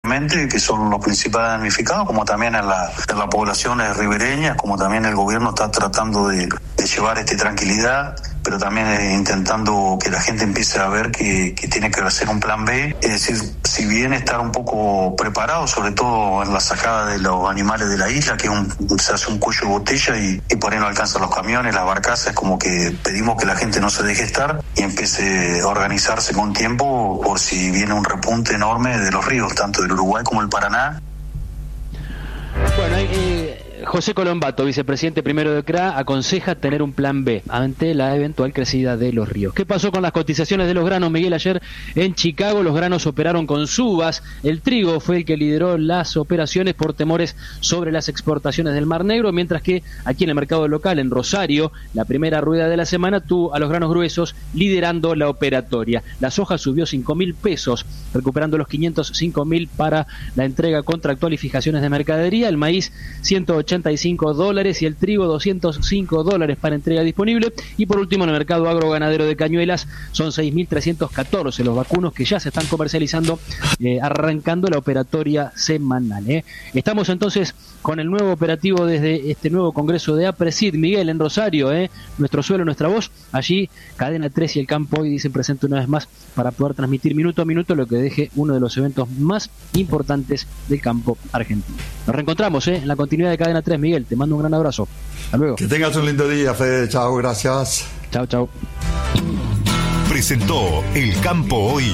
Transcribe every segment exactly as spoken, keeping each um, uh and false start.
que son los principales damnificados, como también en, la, en las poblaciones ribereñas, como también el gobierno está tratando de, de llevar este, tranquilidad, pero también eh, intentando que la gente empiece a ver que, que tiene que hacer un plan B, es decir, si bien estar un poco preparado, sobre todo en la sacada de los animales de la isla, que un, se hace un cuello de botella y, y por ahí no alcanzan los camiones, las barcazas, como que pedimos que la gente no se deje estar y empiece a organizarse con tiempo por si viene un repunte enorme de los ríos, tanto del Uruguay como el Paraná. Bueno, eh, José Colombato, vicepresidente primero de C R A, aconseja tener un plan B ante la eventual crecida de los ríos. ¿Qué pasó con las cotizaciones de los granos, Miguel? Ayer en Chicago los granos operaron con subas. El trigo fue el que lideró las operaciones por temores sobre las exportaciones del Mar Negro, mientras que aquí en el mercado local, en Rosario, la primera rueda de la semana tuvo a los granos gruesos liderando la operatoria. La soja subió cinco mil pesos, recuperando los quinientos cinco mil para la entrega contractual y fijaciones de mercadería. El maíz, ciento ochenta y cinco dólares, y el trigo doscientos cinco dólares para entrega disponible. Y por último, en el mercado agroganadero de Cañuelas son seis mil trescientos catorce los vacunos que ya se están comercializando, eh, arrancando la operatoria semanal. ¿eh? Estamos entonces con el nuevo operativo desde este nuevo congreso de APRESID, Miguel, en Rosario, ¿eh? nuestro suelo, nuestra voz. Allí Cadena tres y el Campo hoy dicen presente una vez más para poder transmitir minuto a minuto lo que deje uno de los eventos más importantes del campo argentino. Nos reencontramos ¿eh? en la continuidad de Cadena tres, Miguel. Te mando un gran abrazo. Hasta luego. Que tengas un lindo día, Fede. Chao, gracias. Chao, chao. Presentó El Campo Hoy.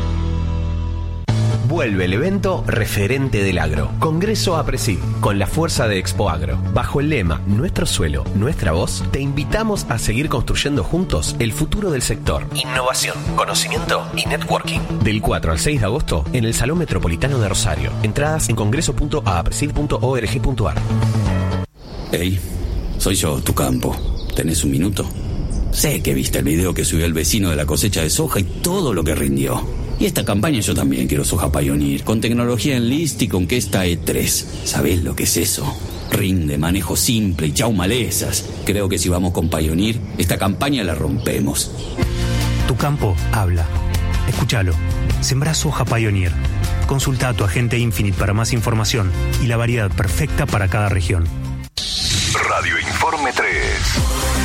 Vuelve el evento referente del agro, Congreso APRESID, con la fuerza de Expo Agro. Bajo el lema Nuestro suelo, nuestra voz, te invitamos a seguir construyendo juntos el futuro del sector. Innovación, conocimiento y networking. Del cuatro al seis de agosto en el Salón Metropolitano de Rosario. Entradas en congreso punto a presid punto org punto ar. Hey, soy yo, tu campo. ¿Tenés un minuto? Sé que viste el video que subió el vecino de la cosecha de soja y todo lo que rindió. Y esta campaña yo también quiero soja Pioneer, con tecnología Enlist y con Questa E tres. ¿Sabés lo que es eso? Rinde, manejo simple y chau malezas. Creo que si vamos con Pioneer, esta campaña la rompemos. Tu campo habla. Escúchalo. Sembrá soja Pioneer. Consulta a tu agente Infinite para más información y la variedad perfecta para cada región. Radio Informe tres.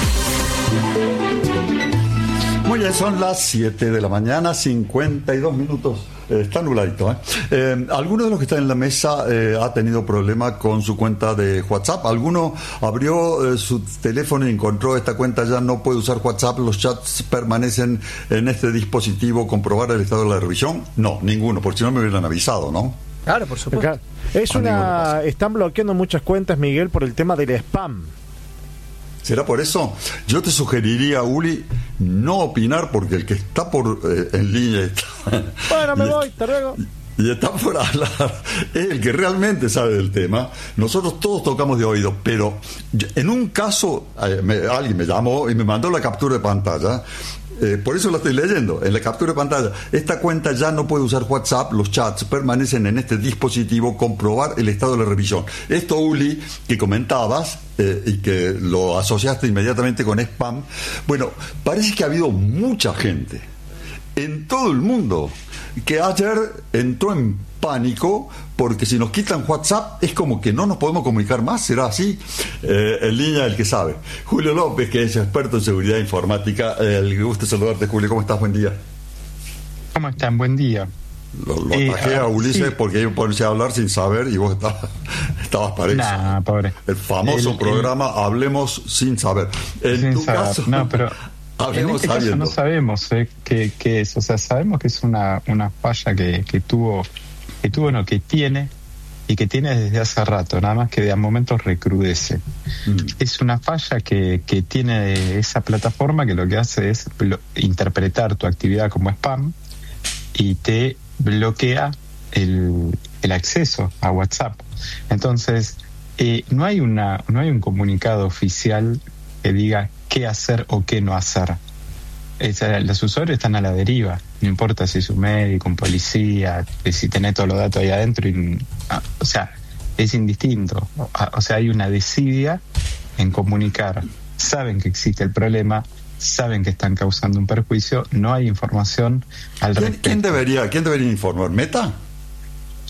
Muy bien, son las siete de la mañana, cincuenta y dos minutos. Eh, está nubladito, ¿eh? eh ¿Alguno de los que están en la mesa eh, ha tenido problema con su cuenta de WhatsApp? ¿Alguno abrió eh, su teléfono y encontró esta cuenta ya no puede usar WhatsApp? ¿Los chats permanecen en este dispositivo? ¿Comprobar el estado de la revisión? No, ninguno, porque si no me hubieran avisado, ¿no? Claro, por supuesto. Es una... Están bloqueando muchas cuentas, Miguel, por el tema del spam. ¿Será por eso? Yo te sugeriría, Uli, no opinar, porque el que está por eh, en línea está, bueno, me voy, hasta luego. Y está por hablar, es el que realmente sabe del tema. Nosotros todos tocamos de oído, pero en un caso eh, me, alguien me llamó y me mandó la captura de pantalla. Eh, por eso lo estoy leyendo, en la captura de pantalla. Esta cuenta ya no puede usar WhatsApp, los chats permanecen en este dispositivo, comprobar el estado de la revisión. Esto, Uli, que comentabas eh, y que lo asociaste inmediatamente con spam, bueno, parece que ha habido mucha gente en todo el mundo que ayer entró en pánico porque si nos quitan WhatsApp es como que no nos podemos comunicar más. ¿Será así? Eh, en línea el que sabe, Julio López, que es experto en seguridad informática. Eh, el que guste saludarte, Julio. ¿Cómo estás? Buen día. ¿Cómo están? Buen día. Lo, lo eh, atajé a Ulises sí. Porque iba a ponerse a hablar sin saber y vos estabas, estabas para eso. Nah, pobre. El famoso el, programa el... Hablemos sin saber. En sin tu saber. caso... No, pero... Hablemos en este sabiendo. caso no sabemos eh, qué, qué es, o sea, sabemos que es una, una falla que, que tuvo, que tuvo, no, que tiene, y que tiene desde hace rato, nada más que de a momentos recrudece. Mm. Es una falla que, que tiene esa plataforma que lo que hace es blo- interpretar tu actividad como spam y te bloquea el, el acceso a WhatsApp. Entonces, eh, no hay una, no hay un comunicado oficial que diga qué hacer o qué no hacer. Es, los usuarios están a la deriva, no importa si es un médico, un policía, si tenés todos los datos ahí adentro, y, o sea, es indistinto. O sea, hay una desidia en comunicar. Saben que existe el problema, saben que están causando un perjuicio, no hay información al ¿Quién, respecto. ¿quién debería, quién debería informar? ¿Meta?